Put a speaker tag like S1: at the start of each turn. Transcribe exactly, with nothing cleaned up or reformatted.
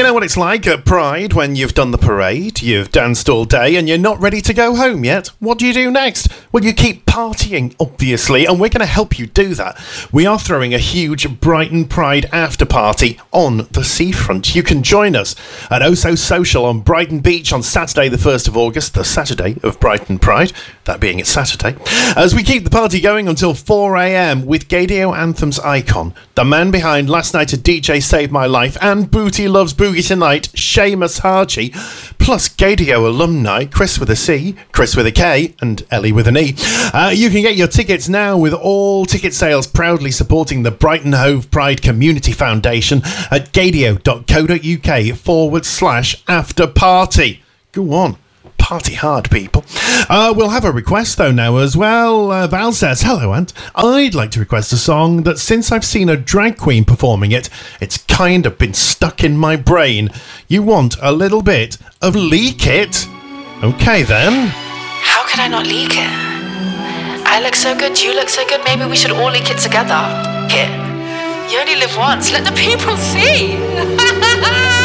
S1: You know what it's like at Pride when you've done the parade, you've danced all day and you're not ready to go home yet? What do you do next? Well, you keep partying, obviously, and we're going to help you do that. We are throwing a huge Brighton Pride after party on the seafront. You can join us at Oso Social on Brighton Beach on Saturday the first of August, the Saturday of Brighton Pride, that being it's Saturday, as we keep the party going until four a.m. with Gaydio Anthems icon, the man behind Last Night a D J Saved My Life and Booty Loves Boogie Tonight, Seamus Harchie, plus Gaydio alumni Chris with a C, Chris with a K, and Ellie with an E. Uh, you can get your tickets now with all ticket sales proudly supporting the Brighton Hove Pride Community Foundation at gaydio.co.uk forward slash after party. Go on. Party hard, people. Uh, we'll have a request, though, now as well. Uh, Val says, hello, Ant. I'd like to request a song that since I've seen a drag queen performing it, it's kind of been stuck in my brain. You want a little bit of Leak It? Okay, then.
S2: How could I not leak it? I look so good, you look so good, maybe we should all leak it together. Here. You only live once, let the people see.